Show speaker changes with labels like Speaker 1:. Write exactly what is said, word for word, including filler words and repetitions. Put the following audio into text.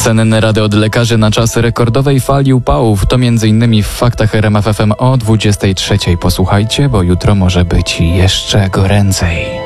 Speaker 1: Cenne rady od lekarzy na czas rekordowej fali upałów to między innymi w Faktach R M F F M o dwudziestej trzeciej. Posłuchajcie, bo jutro może być jeszcze goręcej.